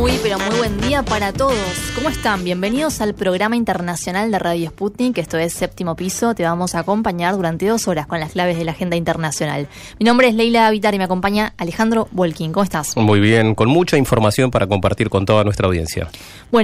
Pero muy buen día para todos. ¿Cómo están? Bienvenidos al programa internacional de Radio Sputnik. Esto es Séptimo Piso. Te vamos a acompañar durante 2 horas con las claves de la agenda internacional. Mi nombre es Leila Vitar y me acompaña Alejandro Bolkin. ¿Cómo estás? Muy bien, con mucha información para compartir con toda nuestra audiencia. Bueno,